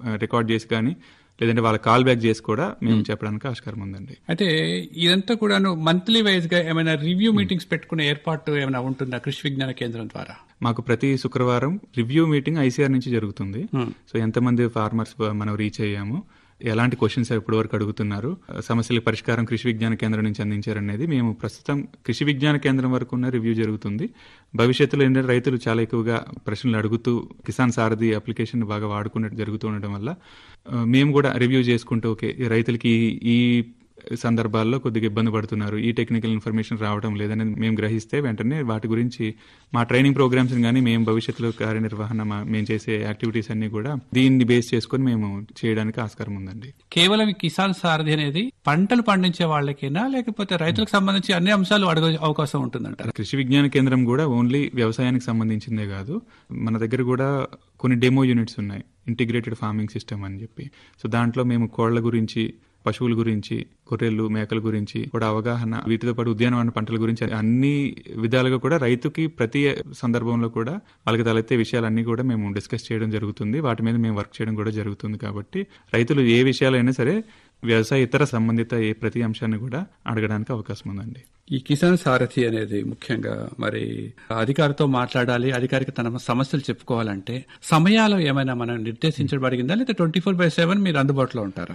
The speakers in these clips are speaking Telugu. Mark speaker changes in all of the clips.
Speaker 1: రికార్డ్ చేసి కానీ లేదంటే వాళ్ళ కాల్ బ్యాక్ చేసి కూడా మేము చెప్పడానికి ఆస్కారం ఉందండి.
Speaker 2: అయితే ఇదంతా కూడా మంత్లీ వైజ్ గా ఏమైనా రివ్యూ మీటింగ్స్ పెట్టుకునే ఏర్పాటు ఏమైనా ఉంటుందా కృషి విజ్ఞాన కేంద్రం ద్వారా?
Speaker 1: మాకు ప్రతి శుక్రవారం రివ్యూ మీటింగ్ ఐసీఆర్ నుంచి జరుగుతుంది. సో ఎంతమంది ఫార్మర్స్ మనం రీచ్ అయ్యాము, ఎలాంటి క్వశ్చన్స్ ఇప్పటి వరకు అడుగుతున్నారు, సమస్యల పరిష్కారం కృషి విజ్ఞాన కేంద్రం నుంచి అందించారనేది మేము ప్రస్తుతం కృషి విజ్ఞాన కేంద్రం వరకు ఉన్న రివ్యూ జరుగుతుంది. భవిష్యత్తులో ఏంటంటే రైతులు చాలా ఎక్కువగా ప్రశ్నలు అడుగుతూ కిసాన్ సారథి అప్లికేషన్ బాగా వాడుకున్నట్టు జరుగుతూ ఉండడం వల్ల మేము కూడా రివ్యూ చేసుకుంటూ ఓకే రైతులకి ఈ సందర్భాల్లో కొద్దిగా ఇబ్బంది పడుతున్నారు, ఈ టెక్నికల్ ఇన్ఫర్మేషన్ రావడం లేదని మేము గ్రహిస్తే వెంటనే వాటి గురించి మా ట్రైనింగ్ ప్రోగ్రామ్స్ కానీ మేము భవిష్యత్తులో కార్యనిర్వహణ మేము చేసే యాక్టివిటీస్ అన్ని కూడా దీన్ని బేస్ చేసుకుని మేము చేయడానికి ఆస్కారం ఉందండి.
Speaker 2: కేవలం కిసాన్ సారథి అనేది పంటలు పండించే వాళ్ళకేనా లేకపోతే రైతులకు సంబంధించి అన్ని అంశాలు అడగ అవకాశం ఉంటుందంటారు?
Speaker 1: కృషి విజ్ఞాన కేంద్రం కూడా ఓన్లీ వ్యవసాయానికి సంబంధించిందే కాదు, మన దగ్గర కూడా కొన్ని డెమో యూనిట్స్ ఉన్నాయి, ఇంటిగ్రేటెడ్ ఫార్మింగ్ సిస్టమ్ అని చెప్పి. సో దాంట్లో మేము కోళ్ల గురించి, పశువుల గురించి, గొర్రెలు, మేకల గురించి కూడా అవగాహన, వీటితో పాటు ఉద్యానవన పంటల గురించి అన్ని విధాలుగా కూడా రైతుకి ప్రతి సందర్భంలో కూడా వాళ్ళకి తలెత్తే విషయాలన్నీ కూడా మేము డిస్కస్ చేయడం జరుగుతుంది. వాటి మీద మేము వర్క్ చేయడం కూడా జరుగుతుంది. కాబట్టి రైతులు ఏ విషయాలైనా సరే వ్యవసాయ ఇతర సంబంధిత ఏ ప్రతి అంశాన్ని కూడా అడగడానికి అవకాశం ఉందండి.
Speaker 2: ఈ కిసాన్ సారథి అనేది ముఖ్యంగా మరి అధికారితో మాట్లాడాలి, అధికారికి తన సమస్యలు చెప్పుకోవాలంటే సమయాలు ఏమైనా మనం నిర్దేశించబడిందా లేదా 24/7 మీరు అందుబాటులో ఉంటారా?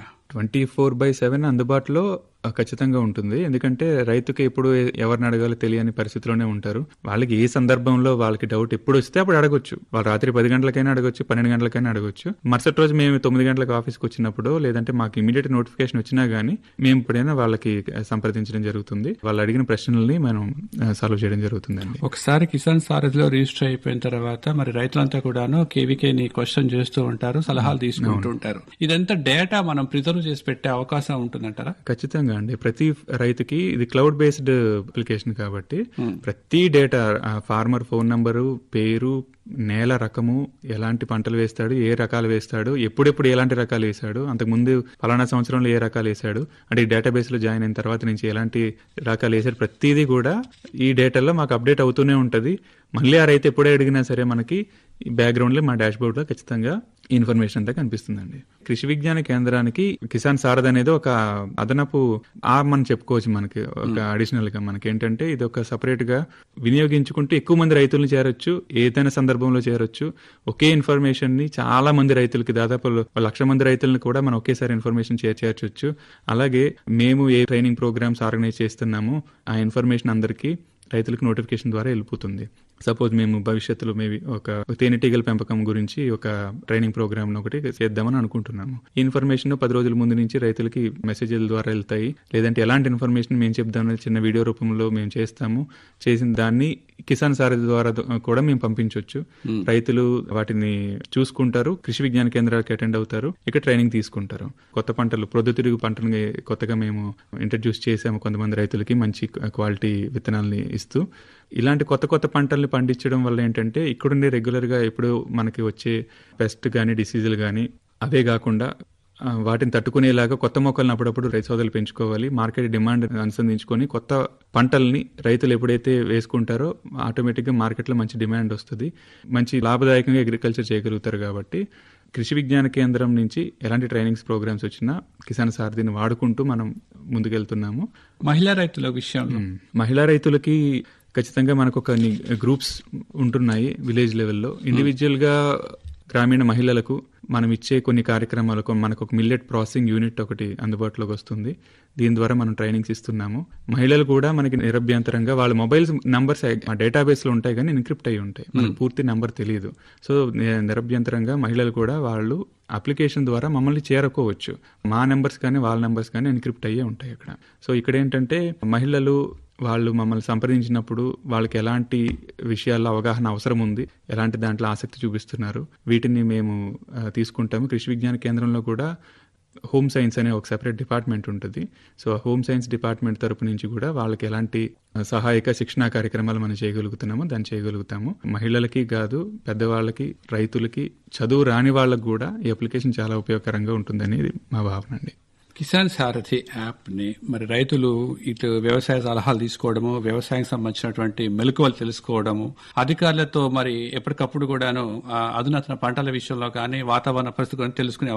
Speaker 1: 24/7 అందుబాటులో ఖచ్చితంగా ఉంటుంది. ఎందుకంటే రైతుకి ఎప్పుడు ఎవరిని అడగాలో తెలియని పరిస్థితిలోనే ఉంటారు. వాళ్ళకి ఏ సందర్భంలో వాళ్ళకి డౌట్ ఎప్పుడు వస్తే అప్పుడు అడగొచ్చు. వాళ్ళు రాత్రి 10 గంటలకైనా అడగొచ్చు, 12 గంటలకైనా అడగొచ్చు. మరుసటి రోజు మేము 9 గంటలకు ఆఫీస్కి వచ్చినప్పుడు లేదంటే మాకు ఇమీడియట్ నోటిఫికేషన్ వచ్చినా గానీ మేము ఇప్పుడైనా వాళ్ళకి సంప్రదించడం జరుగుతుంది. వాళ్ళు అడిగిన ప్రశ్నల్ని మనం సాల్వ్ చేయడం జరుగుతుందండి.
Speaker 2: ఒకసారి కిసాన్ సారథిలో రిజిస్టర్ అయిపోయిన తర్వాత మరి రైతులంతా కూడాను కేవీకేని క్వశ్చన్ చేస్తూ ఉంటారు, సలహాలు తీసుకుంటూ ఉంటారు. ఇదంతా డేటా మనం ప్రిజర్వ్ చేసి పెట్టే అవకాశం ఉంటుందంటారా?
Speaker 1: ఖచ్చితంగా అండి. ప్రతి రైతుకి ఇది క్లౌడ్ బేస్డ్ అప్లికేషన్ కాబట్టి ప్రతి డేటా, ఫార్మర్ ఫోన్ నంబరు, పేరు, నేల రకము, ఎలాంటి పంటలు వేస్తాడు, ఏ రకాలు వేస్తాడు, ఎప్పుడెప్పుడు ఎలాంటి రకాలు వేశాడు, అంతకుముందు ఫలానా సంవత్సరంలో ఏ రకాలు వేశాడు, అంటే ఈ డేటాబేస్ లో జాయిన్ అయిన తర్వాత నుంచి ఎలాంటి రకాలు వేశాడు, ప్రతిదీ కూడా ఈ డేటాలో మాకు అప్డేట్ అవుతూనే ఉంటది. మళ్ళీ ఆ రైతు ఎప్పుడే అడిగినా సరే మనకి ఈ బ్యాక్గ్రౌండ్ లో మా డాష్ బోర్డ్ లో ఖచ్చితంగా ఇన్ఫర్మేషన్ అంతా కనిపిస్తుందండి. కృషి విజ్ఞాన కేంద్రానికి కిసాన్ సారథి అనేది ఒక అదనపు మనం చెప్పుకోవచ్చు. మనకి ఒక అడిషనల్ గా మనకి ఏంటంటే ఇది ఒక సపరేట్ గా వినియోగించుకుంటూ ఎక్కువ మంది రైతులను చేరొచ్చు, ఏదైనా సందర్భంలో చేరొచ్చు. ఒకే ఇన్ఫర్మేషన్ ని చాలా మంది రైతులకి, దాదాపు 1,00,000 మంది రైతులను కూడా మనం ఒకేసారి ఇన్ఫర్మేషన్ చేర్చొచ్చు. అలాగే మేము ఏ ట్రైనింగ్ ప్రోగ్రామ్స్ ఆర్గనైజ్ చేస్తున్నామో ఆ ఇన్ఫర్మేషన్ అందరికీ రైతులకు నోటిఫికేషన్ ద్వారా వెళ్ళిపోతుంది. సపోజ్ మేము భవిష్యత్తులో మేబీ ఒక తేనెటీగల పెంపకం గురించి ఒక ట్రైనింగ్ ప్రోగ్రామ్ ఒకటి చేద్దామని అనుకుంటున్నాము. ఈ ఇన్ఫర్మేషన్ 10 రోజుల ముందు నుంచి రైతులకి మెసేజ్ల ద్వారా వెళ్తాయి. లేదంటే ఎలాంటి ఇన్ఫర్మేషన్ మేము చెప్దామని చిన్న వీడియో రూపంలో మేము చేస్తాము. చేసిన దాన్ని కిసాన్ సారథి ద్వారా కూడా మేము పంపించవచ్చు. రైతులు వాటిని చూసుకుంటారు, కృషి విజ్ఞాన కేంద్రాలకు అటెండ్ అవుతారు, ఇక్కడ ట్రైనింగ్ తీసుకుంటారు. కొత్త పంటలు, ప్రొద్దుతిరుగు పంటని కొత్తగా మేము ఇంట్రడ్యూస్ చేసాము కొంతమంది రైతులకి, మంచి క్వాలిటీ విత్తనాలని ఇస్తూ. ఇలాంటి కొత్త కొత్త పంటల్ని పండించడం వల్ల ఏంటంటే ఇక్కడుండే రెగ్యులర్ గా ఇప్పుడు మనకి వచ్చే పెస్ట్ గానీ, డిసీజులు గానీ అవే కాకుండా వాటిని తట్టుకునేలాగా కొత్త మొక్కలను అప్పుడప్పుడు రైతు సోదరులు పెంచుకోవాలి. మార్కెట్ డిమాండ్ అనుసంధించుకొని కొత్త పంటల్ని రైతులు ఎప్పుడైతే వేసుకుంటారో ఆటోమేటిక్గా మార్కెట్లో మంచి డిమాండ్ వస్తుంది, మంచి లాభదాయకంగా అగ్రికల్చర్ చేయగలుగుతారు. కాబట్టి కృషి విజ్ఞాన కేంద్రం నుంచి ఎలాంటి ట్రైనింగ్స్ ప్రోగ్రామ్స్ వచ్చినా కిసాన్ సారథిని వాడుకుంటూ మనం ముందుకెళ్తున్నాము.
Speaker 2: మహిళా రైతుల విషయంలో,
Speaker 1: మహిళా రైతులకి ఖచ్చితంగా మనకు ఒక గ్రూప్స్ ఉంటున్నాయి విలేజ్ లెవెల్లో. ఇండివిజువల్ గా గ్రామీణ మహిళలకు మనం ఇచ్చే కొన్ని కార్యక్రమాలకు మనకు ఒక మిల్లెట్ ప్రాసెసింగ్ యూనిట్ ఒకటి అందుబాటులోకి వస్తుంది. దీని ద్వారా మనం ట్రైనింగ్స్ ఇస్తున్నాము. మహిళలు కూడా మనకి నిరభ్యంతరంగా వాళ్ళ మొబైల్స్ నంబర్స్ ఆ డేటాబేస్ లో ఉంటాయి కానీ ఎన్క్రిప్ట్ అయి ఉంటాయి, మనకు పూర్తి నంబర్ తెలియదు. సో నిరభ్యంతరంగా మహిళలు కూడా వాళ్ళు అప్లికేషన్ ద్వారా మమ్మల్ని చేరుకోవచ్చు. మా నెంబర్స్ కానీ వాళ్ళ నెంబర్స్ కానీ ఎన్క్రిప్ట్ అయ్యే ఉంటాయి అక్కడ. సో ఇక్కడ ఏంటంటే మహిళలు వాళ్ళు మమ్మల్ని సంప్రదించినప్పుడు వాళ్ళకి ఎలాంటి విషయాల్లో అవగాహన అవసరం ఉంది, ఎలాంటి దాంట్లో ఆసక్తి చూపిస్తున్నారు, వీటిని మేము తీసుకుంటాము. కృషి విజ్ఞాన కేంద్రంలో కూడా హోమ్ సైన్స్ అనే ఒక సెపరేట్ డిపార్ట్మెంట్ ఉంటుంది. సో హోమ్ సైన్స్ డిపార్ట్మెంట్ తరపు నుంచి కూడా వాళ్ళకి ఎలాంటి సహాయక శిక్షణా కార్యక్రమాలు మనం చేయగలుగుతున్నామో దాన్ని చేయగలుగుతాము. మహిళలకి కాదు, పెద్దవాళ్ళకి, రైతులకి, చదువు రాని వాళ్ళకి కూడా ఈ అప్లికేషన్ చాలా ఉపయోగకరంగా ఉంటుందనేది మా భావన అండి.
Speaker 2: కిసాన్ సారథి యాప్ ని మరి రైతులు ఇటు వ్యవసాయ సలహాలు తీసుకోవడము, వ్యవసాయం సంబంధించినటువంటి మెలకువలు తెలుసుకోవడము, అధికారులతో మరి ఎప్పటికప్పుడు కూడాను అధునాతన పంటల విషయంలో కానీ వాతావరణ పరిస్థితులను తెలుసుకునే